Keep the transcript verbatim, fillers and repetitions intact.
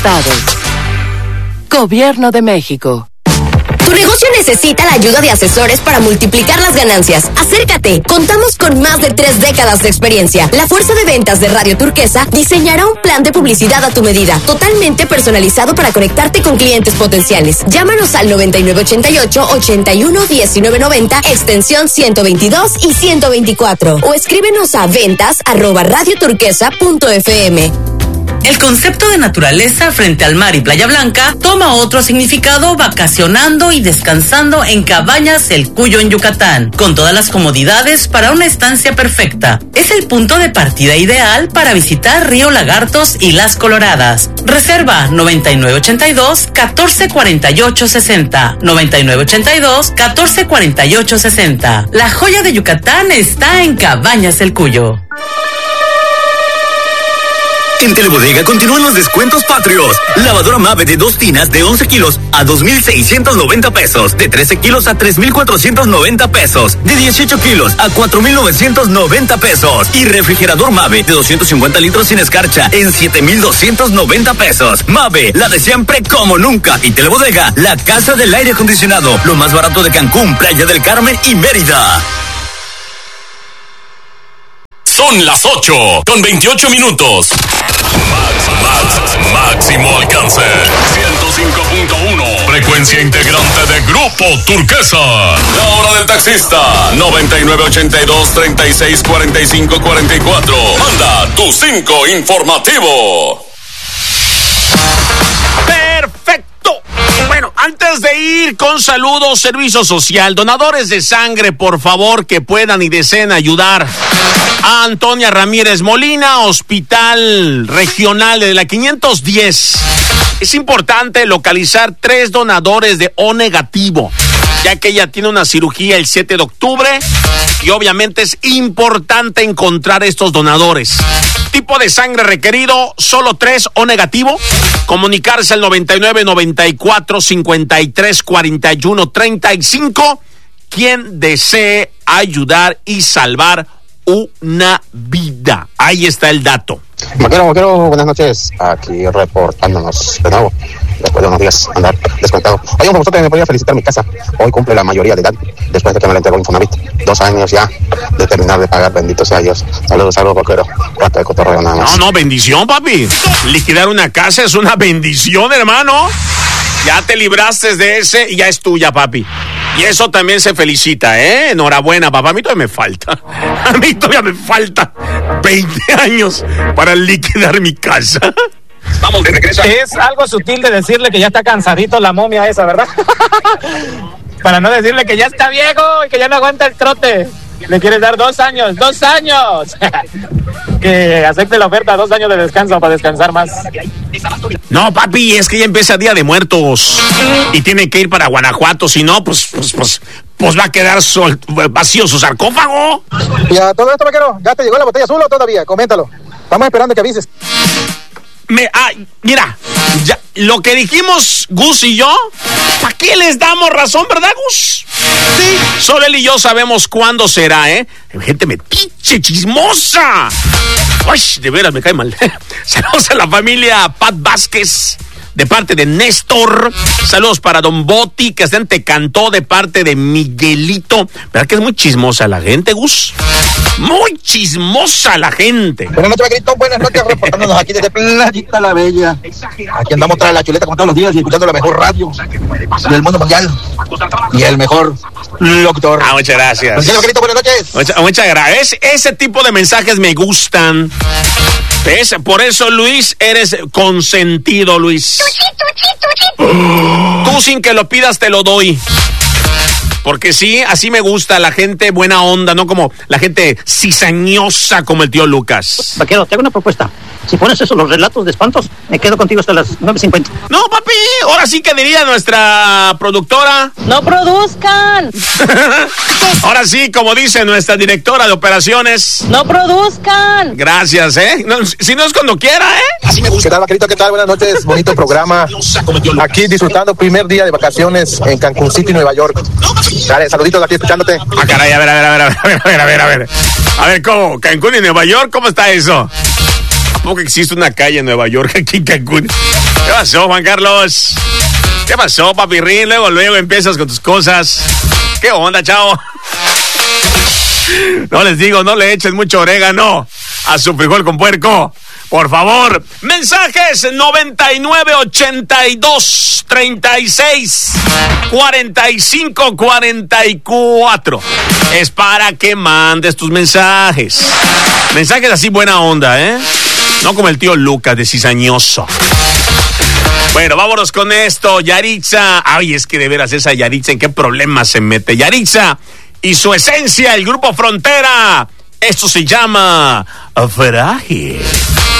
estados. Gobierno de México. Tu negocio necesita la ayuda de asesores para multiplicar las ganancias. Acércate, contamos con más de tres décadas de experiencia. La fuerza de ventas de Radio Turquesa diseñará un plan de publicidad a tu medida, totalmente personalizado para conectarte con clientes potenciales. Llámanos al noventa y nueve ochenta y ocho, ochenta y uno, diecinueve noventa, extensión ciento veintidós y ciento veinticuatro, o escríbenos a ventas arroba radioturquesa punto f m. El concepto de naturaleza frente al mar y Playa Blanca toma otro significado vacacionando y descansando en Cabañas El Cuyo en Yucatán, con todas las comodidades para una estancia perfecta. Es el punto de partida ideal para visitar Río Lagartos y Las Coloradas. Reserva noventa y nueve ochenta y dos, catorce cuarenta y ocho sesenta, noventa y nueve ochenta y dos, catorce cuarenta y ocho sesenta. La joya de Yucatán está en Cabañas El Cuyo. En Telebodega continúan los descuentos patrios. Lavadora Mave de dos tinas de once kilos a dos mil seiscientos noventa pesos. De trece kilos a tres mil cuatrocientos noventa pesos. De dieciocho kilos a cuatro mil novecientos noventa pesos. Y refrigerador Mave de doscientos cincuenta litros sin escarcha en siete mil doscientos noventa pesos. Mave, la de siempre como nunca. Y Telebodega, la casa del aire acondicionado. Lo más barato de Cancún, Playa del Carmen y Mérida. Son las ocho con veintiocho minutos. Max, Max, máximo alcance. ciento cinco punto uno. Frecuencia integrante de Grupo Turquesa. La hora del taxista. noventa y nueve ochenta y dos, treinta y seis, cuarenta y cinco, cuarenta y cuatro. Manda tu cinco informativo. Perfecto. Bueno, antes de ir con saludos, servicio social, donadores de sangre, por favor, que puedan y deseen ayudar a Antonia Ramírez Molina, Hospital Regional de la quinientos diez. Es importante localizar tres donadores de O negativo, ya que ella tiene una cirugía el siete de octubre y obviamente es importante encontrar estos donadores. Tipo de sangre requerido, solo tres O negativo. Comunicarse al noventa y nueve, noventa y cuatro, cincuenta y tres, cuarenta y uno, treinta y cinco. Quien desee ayudar y salvar una vida. Ahí está el dato. Vaquero, vaquero, buenas noches. Aquí reportándonos de nuevo, después de unos días andar desconectado. Oye, un usted me podría felicitar mi casa. Hoy cumple la mayoría de edad, después de que me la entregó Infonavit. Dos años ya de terminar de pagar, bendito sea Dios. Saludos, saludos, vaquero. Cuarto de cotorreo nada más. No, no, bendición, papi. Liquidar una casa es una bendición, hermano. Ya te libraste de ese y ya es tuya, papi. Y eso también se felicita, ¿eh? Enhorabuena, papá. A mí todavía me falta. A mí todavía me falta veinte años para liquidar mi casa. Vamos de regreso. Es algo sutil de decirle que ya está cansadito la momia esa, ¿verdad? Para no decirle que ya está viejo y que ya no aguanta el trote. Le quieres dar dos años, dos años. Que acepte la oferta, dos años de descanso para descansar más. No, papi, es que ya empieza Día de Muertos y tiene que ir para Guanajuato, si no, pues, pues, pues, pues va a quedar sol, vacío su sarcófago. Ya, todo esto, vaquero, ¿ya te llegó la botella azul o todavía? Coméntalo. Estamos esperando que avises. Me, ah, mira, ya, lo que dijimos Gus y yo, ¿para qué les damos razón, verdad, Gus? Sí, solo él y yo sabemos cuándo será, ¿eh? Gente metiche, chismosa. Uy, de veras me cae mal. Saludos a la familia Pat Vázquez, de parte de Néstor. Saludos para Don Boti, que hasta te cantó de parte de Miguelito. ¿Verdad que es muy chismosa la gente, Gus? Muy chismosa la gente. Buenas noches, Vaquerito. Buenas noches, reportándonos aquí desde Playita La Bella. Aquí andamos tras la chuleta como todos los días y escuchando la mejor radio del mundo mundial. Y el mejor locutor. Ah, muchas gracias. Gracias, Vaquerito. Buenas noches. Muchas, muchas gracias. Ese tipo de mensajes me gustan. ¿Ves? Por eso, Luis, eres consentido, Luis. Tú sin que lo pidas te lo doy. Porque sí, así me gusta la gente buena onda, no como la gente cizañosa como el tío Lucas. Vaquero, te hago una propuesta. Si pones eso, los relatos de espantos, me quedo contigo hasta las nueve cincuenta. No, papi, ahora sí que diría nuestra productora. ¡No produzcan! Ahora sí, como dice nuestra directora de operaciones. ¡No produzcan! Gracias, ¿eh? No, si no es cuando quiera, ¿eh? Así me gusta. ¿Qué tal, Vaquerito? ¿Qué tal? Buenas noches. Bonito programa. Aquí disfrutando primer día de vacaciones en Cancún City, Nueva York. Dale, saluditos aquí escuchándote. Ah, caray, a ver, a ver, a ver, a ver, a ver, a ver, a ver. A ver, ¿cómo? ¿Cancún y Nueva York? ¿Cómo está eso? poco existe una calle en Nueva York aquí en Cancún? ¿Qué pasó, Juan Carlos? ¿Qué pasó, papirrín? Luego, luego empiezas con tus cosas. ¿Qué onda, chavo? No les digo, no le echen mucho orégano a su frijol con puerco. Por favor, mensajes noventa y nueve ochenta y dos treinta y seis cuarenta y cinco cuarenta y cuatro. Es para que mandes tus mensajes. Mensajes así buena onda, ¿eh? No como el tío Lucas de cizañoso. Bueno, vámonos con esto. Yaritza. Ay, es que de veras esa Yaritza, ¿en qué problema se mete? Yaritza y su esencia, el grupo Frontera. Esto se llama Frágil.